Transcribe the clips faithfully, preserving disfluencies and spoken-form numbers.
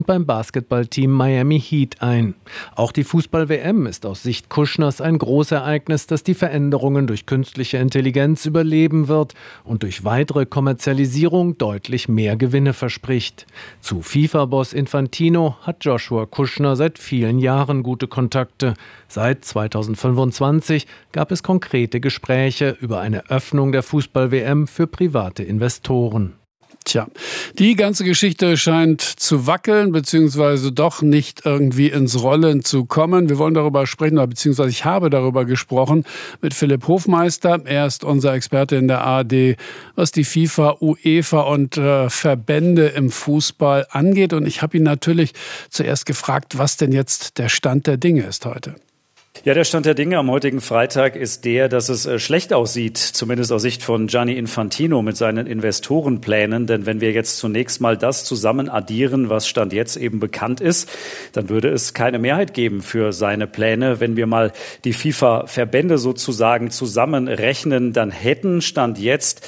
beim Basketballteam Miami Heat ein. Auch die Fußball-W M ist aus Sicht Kuschners ein Großereignis, das die Veränderungen durch künstliche Intelligenz überleben wird und durch weitere Kommerzialisierung deutlich mehr Gewinne verspricht. Zu FIFA-Boss Infantino hat Joshua Kuschner seit vielen Jahren gute Kontakte. Seit zweitausendfünfundzwanzig gab es konkrete Gespräche über eine Öffnung der Fußball-W M für private Investoren. Tja, die ganze Geschichte scheint zu wackeln, beziehungsweise doch nicht irgendwie ins Rollen zu kommen. Wir wollen darüber sprechen, beziehungsweise ich habe darüber gesprochen mit Philipp Hofmeister. Er ist unser Experte in der A R D, was die FIFA, UEFA und äh, Verbände im Fußball angeht. Und ich habe ihn natürlich zuerst gefragt, was denn jetzt der Stand der Dinge ist heute. Ja, der Stand der Dinge am heutigen Freitag ist der, dass es äh, schlecht aussieht, zumindest aus Sicht von Gianni Infantino mit seinen Investorenplänen. Denn wenn wir jetzt zunächst mal das zusammen addieren, was Stand jetzt eben bekannt ist, dann würde es keine Mehrheit geben für seine Pläne. Wenn wir mal die FIFA-Verbände sozusagen zusammenrechnen, dann hätten Stand jetzt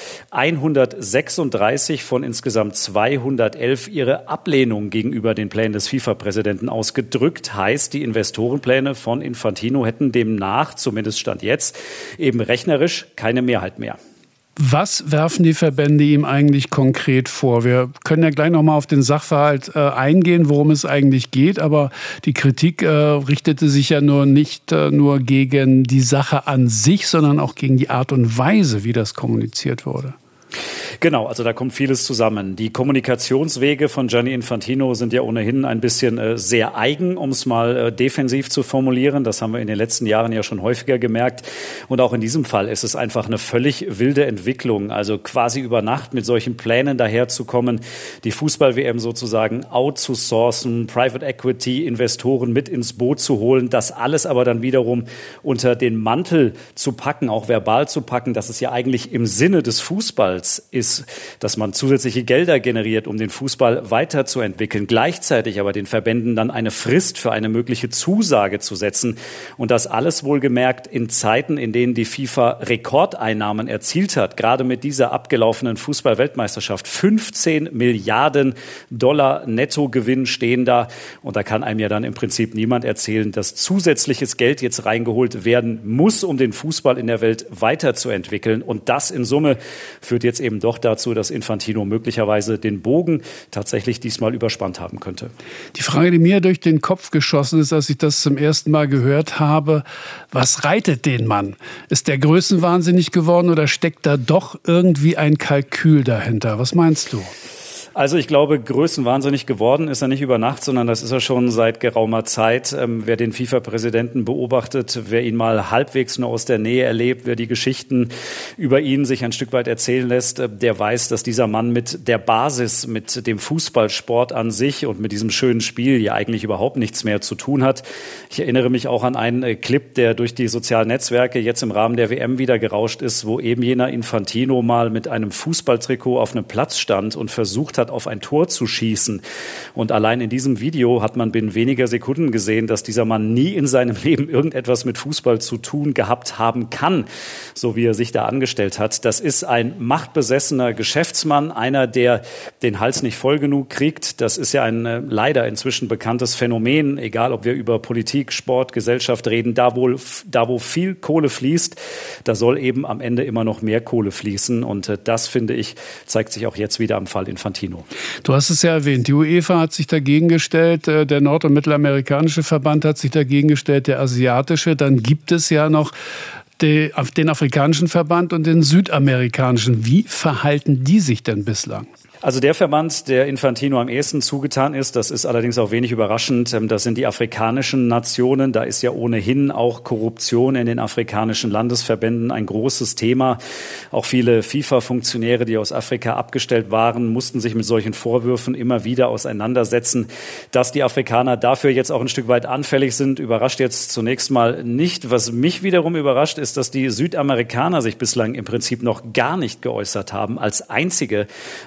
hundertsechsunddreißig von insgesamt zweihundertelf ihre Ablehnung gegenüber den Plänen des FIFA-Präsidenten ausgedrückt. Heißt, die Investorenpläne von Infantino hätten demnach, zumindest Stand jetzt, eben rechnerisch keine Mehrheit mehr. Was werfen die Verbände ihm eigentlich konkret vor? Wir können ja gleich noch mal auf den Sachverhalt äh, eingehen, worum es eigentlich geht. Aber die Kritik äh, richtete sich ja nur nicht äh, nur gegen die Sache an sich, sondern auch gegen die Art und Weise, wie das kommuniziert wurde. Genau, also da kommt vieles zusammen. Die Kommunikationswege von Gianni Infantino sind ja ohnehin ein bisschen äh, sehr eigen, um es mal äh, defensiv zu formulieren. Das haben wir in den letzten Jahren ja schon häufiger gemerkt. Und auch in diesem Fall ist es einfach eine völlig wilde Entwicklung. Also quasi über Nacht mit solchen Plänen daherzukommen, die Fußball-W M sozusagen outzusourcen, Private Equity Investoren mit ins Boot zu holen, das alles aber dann wiederum unter den Mantel zu packen, auch verbal zu packen, dass es ja eigentlich im Sinne des Fußballs ist, dass man zusätzliche Gelder generiert, um den Fußball weiterzuentwickeln, gleichzeitig aber den Verbänden dann eine Frist für eine mögliche Zusage zu setzen. Und das alles wohlgemerkt in Zeiten, in denen die FIFA Rekordeinnahmen erzielt hat, gerade mit dieser abgelaufenen Fußball-Weltmeisterschaft. fünfzehn Milliarden Dollar Nettogewinn stehen da. Und da kann einem ja dann im Prinzip niemand erzählen, dass zusätzliches Geld jetzt reingeholt werden muss, um den Fußball in der Welt weiterzuentwickeln. Und das in Summe führt jetzt eben doch dazu, dass Infantino möglicherweise den Bogen tatsächlich diesmal überspannt haben könnte. Die Frage, die mir durch den Kopf geschossen ist, als ich das zum ersten Mal gehört habe, was reitet den Mann? Ist der größenwahnsinnig geworden oder steckt da doch irgendwie ein Kalkül dahinter? Was meinst du? Also ich glaube, größenwahnsinnig geworden ist er nicht über Nacht, sondern das ist er schon seit geraumer Zeit. Ähm, wer den FIFA-Präsidenten beobachtet, wer ihn mal halbwegs nur aus der Nähe erlebt, wer die Geschichten über ihn sich ein Stück weit erzählen lässt, äh, der weiß, dass dieser Mann mit der Basis, mit dem Fußballsport an sich und mit diesem schönen Spiel ja eigentlich überhaupt nichts mehr zu tun hat. Ich erinnere mich auch an einen äh, Clip, der durch die sozialen Netzwerke jetzt im Rahmen der W M wieder gerauscht ist, wo eben jener Infantino mal mit einem Fußballtrikot auf einem Platz stand und versucht hat, auf ein Tor zu schießen. Und allein in diesem Video hat man binnen weniger Sekunden gesehen, dass dieser Mann nie in seinem Leben irgendetwas mit Fußball zu tun gehabt haben kann, so wie er sich da angestellt hat. Das ist ein machtbesessener Geschäftsmann, einer, der den Hals nicht voll genug kriegt. Das ist ja ein äh, leider inzwischen bekanntes Phänomen, egal ob wir über Politik, Sport, Gesellschaft reden, da, wohl, da wo viel Kohle fließt, da soll eben am Ende immer noch mehr Kohle fließen. Und äh, das, finde ich, zeigt sich auch jetzt wieder am Fall Infantino. Du hast es ja erwähnt, die UEFA hat sich dagegen gestellt, der nord- und mittelamerikanische Verband hat sich dagegen gestellt, der asiatische. Dann gibt es ja noch den afrikanischen Verband und den südamerikanischen. Wie verhalten die sich denn bislang? Also der Verband, der Infantino am ehesten zugetan ist, das ist allerdings auch wenig überraschend, das sind die afrikanischen Nationen. Da ist ja ohnehin auch Korruption in den afrikanischen Landesverbänden ein großes Thema. Auch viele FIFA-Funktionäre, die aus Afrika abgestellt waren, mussten sich mit solchen Vorwürfen immer wieder auseinandersetzen. Dass die Afrikaner dafür jetzt auch ein Stück weit anfällig sind, überrascht jetzt zunächst mal nicht. Was mich wiederum überrascht, ist, dass die Südamerikaner sich bislang im Prinzip noch gar nicht geäußert haben, als einzige, wenn man so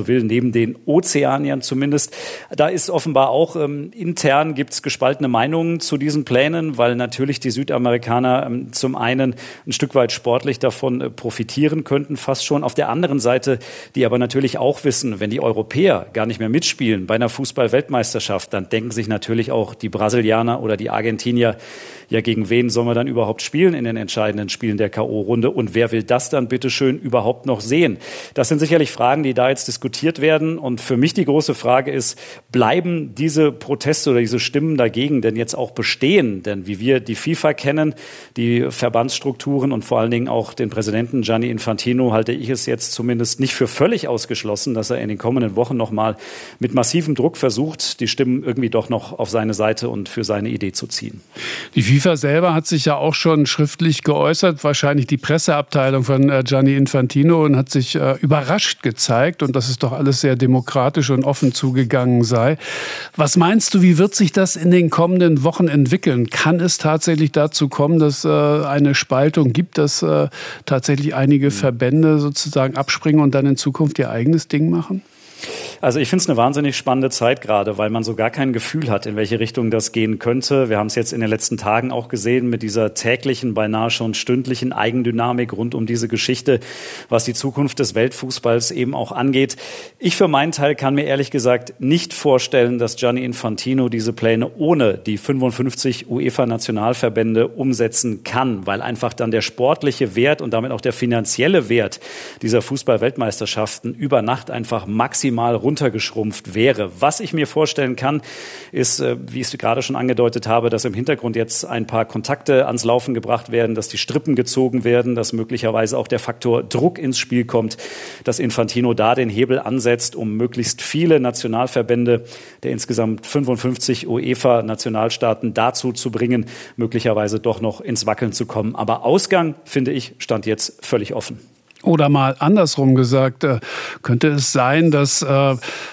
will, neben den Ozeaniern zumindest. Da ist offenbar auch ähm, intern gibt's gespaltene Meinungen zu diesen Plänen, weil natürlich die Südamerikaner ähm, zum einen ein Stück weit sportlich davon äh, profitieren könnten, fast schon. Auf der anderen Seite, die aber natürlich auch wissen, wenn die Europäer gar nicht mehr mitspielen bei einer Fußball-Weltmeisterschaft, dann denken sich natürlich auch die Brasilianer oder die Argentinier, ja, gegen wen sollen wir dann überhaupt spielen in den entscheidenden Spielen der K O-Runde? Und wer will das dann bitteschön überhaupt noch sehen? Das sind sicherlich Fragen, die da jetzt diskutiert werden. Und für mich die große Frage ist, bleiben diese Proteste oder diese Stimmen dagegen denn jetzt auch bestehen? Denn wie wir die FIFA kennen, die Verbandsstrukturen und vor allen Dingen auch den Präsidenten Gianni Infantino, halte ich es jetzt zumindest nicht für völlig ausgeschlossen, dass er in den kommenden Wochen noch mal mit massivem Druck versucht, die Stimmen irgendwie doch noch auf seine Seite und für seine Idee zu ziehen. Die FIFA selber hat sich ja auch schon schriftlich geäußert, wahrscheinlich die Presseabteilung von äh, Gianni Infantino, und hat sich äh, überrascht gezeigt und dass es doch alles sehr demokratisch und offen zugegangen sei. Was meinst du, wie wird sich das in den kommenden Wochen entwickeln? Kann es tatsächlich dazu kommen, dass äh, eine Spaltung gibt, dass äh, tatsächlich einige Verbände sozusagen abspringen und dann in Zukunft ihr eigenes Ding machen? Also ich finde es eine wahnsinnig spannende Zeit gerade, weil man so gar kein Gefühl hat, in welche Richtung das gehen könnte. Wir haben es jetzt in den letzten Tagen auch gesehen mit dieser täglichen, beinahe schon stündlichen Eigendynamik rund um diese Geschichte, was die Zukunft des Weltfußballs eben auch angeht. Ich für meinen Teil kann mir ehrlich gesagt nicht vorstellen, dass Gianni Infantino diese Pläne ohne die fünfundfünfzig UEFA-Nationalverbände umsetzen kann, weil einfach dann der sportliche Wert und damit auch der finanzielle Wert dieser Fußball-Weltmeisterschaften über Nacht einfach maximal runtergeschrumpft wäre. Was ich mir vorstellen kann, ist, wie ich es gerade schon angedeutet habe, dass im Hintergrund jetzt ein paar Kontakte ans Laufen gebracht werden, dass die Strippen gezogen werden, dass möglicherweise auch der Faktor Druck ins Spiel kommt, dass Infantino da den Hebel ansetzt, um möglichst viele Nationalverbände der insgesamt fünfundfünfzig UEFA-Nationalstaaten dazu zu bringen, möglicherweise doch noch ins Wackeln zu kommen. Aber Ausgang, finde ich, stand jetzt völlig offen. Oder mal andersrum gesagt, äh, könnte es sein, dass äh,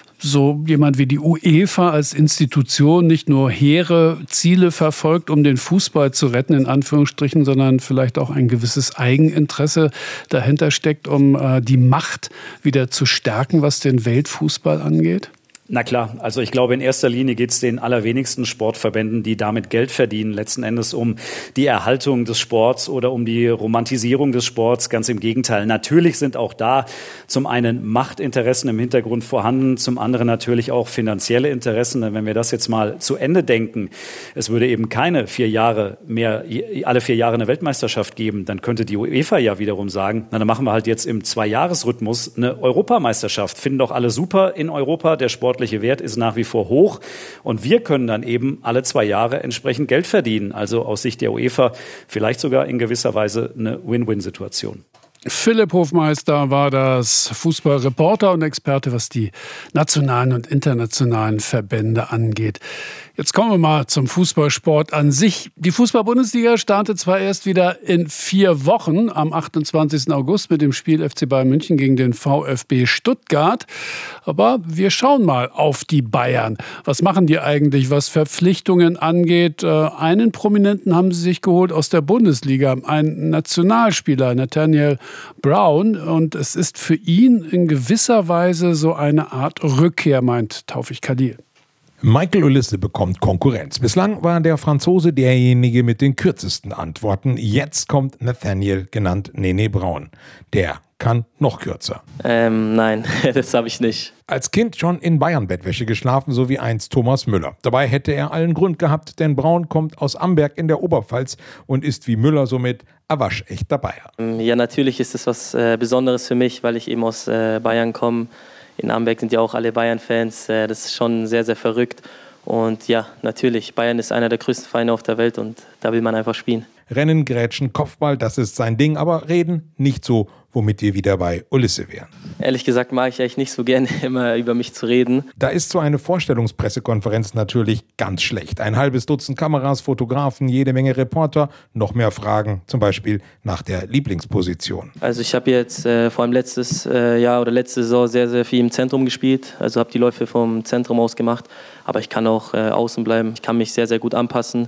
so jemand wie die UEFA als Institution nicht nur hehre Ziele verfolgt, um den Fußball zu retten, in Anführungsstrichen, sondern vielleicht auch ein gewisses Eigeninteresse dahinter steckt, um äh, die Macht wieder zu stärken, was den Weltfußball angeht? Na klar, also ich glaube, in erster Linie geht es den allerwenigsten Sportverbänden, die damit Geld verdienen, letzten Endes um die Erhaltung des Sports oder um die Romantisierung des Sports. Ganz im Gegenteil. Natürlich sind auch da zum einen Machtinteressen im Hintergrund vorhanden, zum anderen natürlich auch finanzielle Interessen. Denn wenn wir das jetzt mal zu Ende denken, es würde eben keine vier Jahre mehr, alle vier Jahre eine Weltmeisterschaft geben, dann könnte die UEFA ja wiederum sagen, na, dann machen wir halt jetzt im Zwei-Jahres-Rhythmus eine Europameisterschaft. Finden doch alle super in Europa, der Sport Der Wert ist nach wie vor hoch und wir können dann eben alle zwei Jahre entsprechend Geld verdienen. Also aus Sicht der UEFA vielleicht sogar in gewisser Weise eine Win-Win-Situation. Philipp Hofmeister war das, Fußballreporter und Experte, was die nationalen und internationalen Verbände angeht. Jetzt kommen wir mal zum Fußballsport an sich. Die Fußball-Bundesliga startet zwar erst wieder in vier Wochen am achtundzwanzigsten August mit dem Spiel F C Bayern München gegen den VfB Stuttgart. Aber wir schauen mal auf die Bayern. Was machen die eigentlich, was Verpflichtungen angeht? Einen Prominenten haben sie sich geholt aus der Bundesliga, einen Nationalspieler, Nathaniel Brown. Und es ist für ihn in gewisser Weise so eine Art Rückkehr, meint Taufik Kadil. Michael Olise bekommt Konkurrenz. Bislang war der Franzose derjenige mit den kürzesten Antworten. Jetzt kommt Nathaniel, genannt Nene Brown. Der kann noch kürzer. Ähm, nein, das habe ich nicht. Als Kind schon in Bayern-Bettwäsche geschlafen, so wie einst Thomas Müller. Dabei hätte er allen Grund gehabt, denn Braun kommt aus Amberg in der Oberpfalz und ist wie Müller somit ein waschechter Bayer. Ja, natürlich ist es was äh, Besonderes für mich, weil ich eben aus äh, Bayern komme. In Amberg sind ja auch alle Bayern-Fans. Äh, das ist schon sehr, sehr verrückt. Und ja, natürlich, Bayern ist einer der größten Vereine auf der Welt und da will man einfach spielen. Rennen, Grätschen, Kopfball, das ist sein Ding, aber reden nicht so, womit wir wieder bei Olise wären. Ehrlich gesagt mag ich eigentlich nicht so gerne, immer über mich zu reden. Da ist so eine Vorstellungspressekonferenz natürlich ganz schlecht. Ein halbes Dutzend Kameras, Fotografen, jede Menge Reporter, noch mehr Fragen, zum Beispiel nach der Lieblingsposition. Also ich habe jetzt äh, vor allem letztes äh, Jahr oder letzte Saison sehr, sehr viel im Zentrum gespielt. Also habe die Läufe vom Zentrum aus gemacht, aber ich kann auch äh, außen bleiben. Ich kann mich sehr, sehr gut anpassen.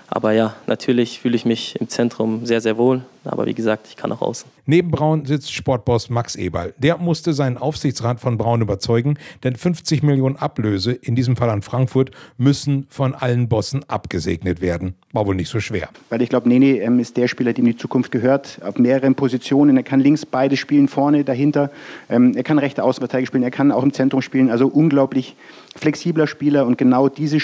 Aber ja, natürlich fühle ich mich im Zentrum sehr, sehr wohl. Aber wie gesagt, ich kann auch außen. Neben Braun sitzt Sportboss Max Eberl. Der musste seinen Aufsichtsrat von Braun überzeugen, denn fünfzig Millionen Ablöse, in diesem Fall an Frankfurt, müssen von allen Bossen abgesegnet werden. War wohl nicht so schwer. Weil ich glaube, Nene ähm, ist der Spieler, dem die Zukunft gehört, auf mehreren Positionen. Er kann links beide spielen, vorne, dahinter. Ähm, er kann rechte Außenverteidiger spielen, er kann auch im Zentrum spielen. Also unglaublich flexibler Spieler und genau diese